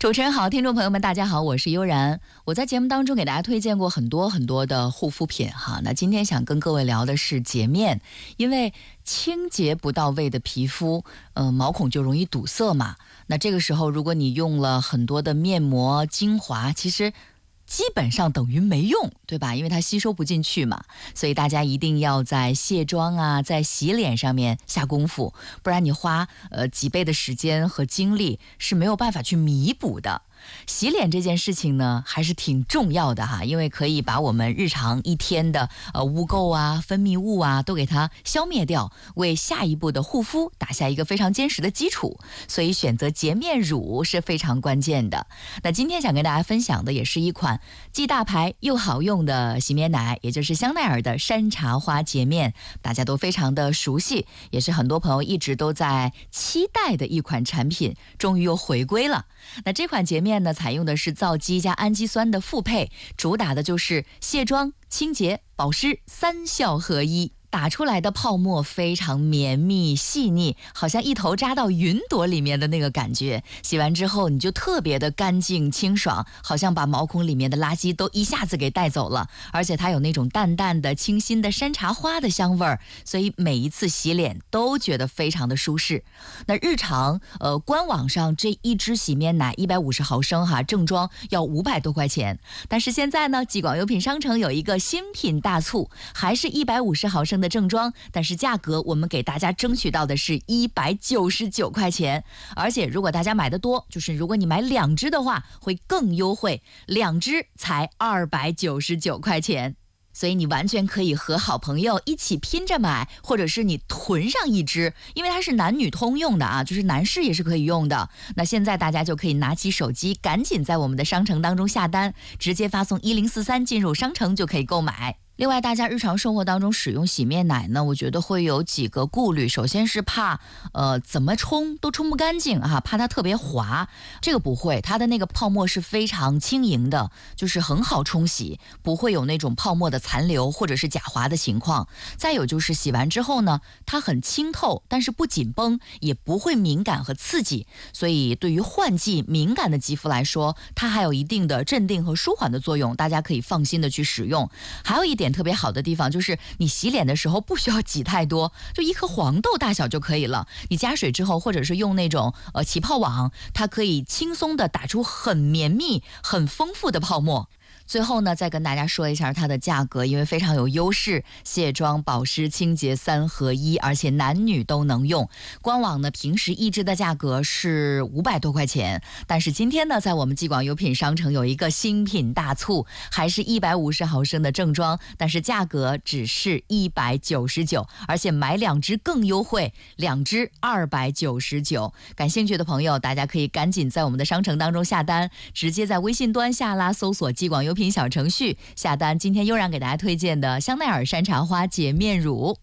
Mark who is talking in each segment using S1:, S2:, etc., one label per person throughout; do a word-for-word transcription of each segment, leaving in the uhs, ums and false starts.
S1: 主持人好，听众朋友们大家好，我是悠然。我在节目当中给大家推荐过很多很多的护肤品哈，那今天想跟各位聊的是洁面，因为清洁不到位的皮肤，呃，毛孔就容易堵塞嘛。那这个时候如果你用了很多的面膜、精华，其实基本上等于没用，对吧？因为它吸收不进去嘛，所以大家一定要在卸妆啊，在洗脸上面下功夫，不然你花呃几倍的时间和精力是没有办法去弥补的。洗脸这件事情呢，还是挺重要的哈，因为可以把我们日常一天的呃污垢啊、分泌物啊都给它消灭掉，为下一步的护肤打下一个非常坚实的基础。所以选择洁面乳是非常关键的。那今天想跟大家分享的也是一款既大牌又好用的洗面奶，也就是香奈儿的山茶花洁面，大家都非常的熟悉，也是很多朋友一直都在期待的一款产品，终于又回归了。那这款洁面呢，采用的是皂基加氨基酸的复配，主打的就是卸妆、清洁、保湿三效合一。打出来的泡沫非常绵密细腻，好像一头扎到云朵里面的那个感觉。洗完之后你就特别的干净清爽，好像把毛孔里面的垃圾都一下子给带走了。而且它有那种淡淡的清新的山茶花的香味儿，所以每一次洗脸都觉得非常的舒适。那日常呃官网上这一支洗面奶一百五十毫升哈，正装要五百多块钱，但是现在呢，极广优品商城有一个新品大促，还是一百五十毫升的正装，但是价格我们给大家争取到的是一百九十九块钱，而且如果大家买的多，就是如果你买两支的话会更优惠，两支才二百九十九块钱。所以你完全可以和好朋友一起拼着买，或者是你囤上一支，因为它是男女通用的啊，就是男士也是可以用的。那现在大家就可以拿起手机，赶紧在我们的商城当中下单，直接发送一零四三进入商城就可以购买。另外，大家日常生活当中使用洗面奶呢，我觉得会有几个顾虑。首先是怕，呃，怎么冲都冲不干净啊，怕它特别滑。这个不会，它的那个泡沫是非常轻盈的，就是很好冲洗，不会有那种泡沫的残留或者是假滑的情况。再有就是洗完之后呢，它很清透，但是不紧绷，也不会敏感和刺激。所以对于换季敏感的肌肤来说，它还有一定的镇定和舒缓的作用，大家可以放心的去使用。还有一点特别好的地方就是你洗脸的时候不需要挤太多，就一颗黄豆大小就可以了。你加水之后，或者是用那种呃起泡网，它可以轻松的打出很绵密很丰富的泡沫。最后呢，再跟大家说一下它的价格，因为非常有优势，卸妆、保湿、清洁三合一，而且男女都能用。官网呢，平时一支的价格是五百多块钱，但是今天呢，在我们极广优品商城有一个新品大促，还是一百五十毫升的正装，但是价格只是一百九十九，而且买两支更优惠，两支二百九十九。感兴趣的朋友，大家可以赶紧在我们的商城当中下单，直接在微信端下拉搜索极广优品小程序下单。今天悠然给大家推荐的香奈儿山茶花洁面乳，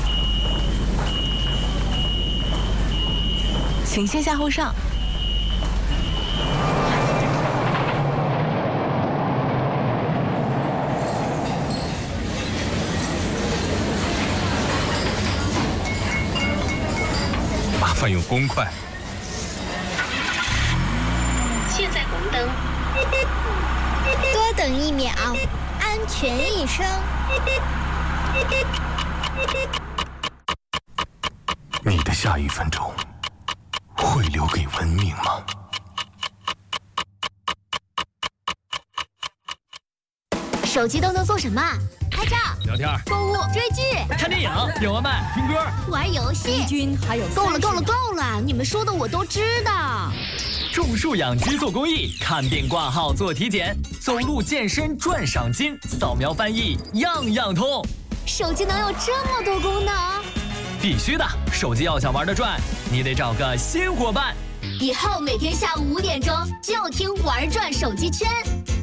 S2: 请先下后上。
S3: 麻烦用公筷。
S4: 现在红灯。多等一秒，安全一生。
S3: 你的下一分钟会留给文明吗？
S4: 手机都能做什么？拍照、
S5: 聊天、
S4: 购物、追剧、
S5: 看电影、点外卖、听歌、
S4: 玩游戏。
S2: 君还有
S4: 够了，够了，够了！你们说的我都知道。
S5: 种树养鸡做公益，看病挂号做体检，走路健身赚赏金，扫描翻译样样通。
S4: 手机能有这么多功能？
S5: 必须的，手机要想玩得转，你得找个新伙伴。
S4: 以后每天下午五点钟就听玩转手机圈。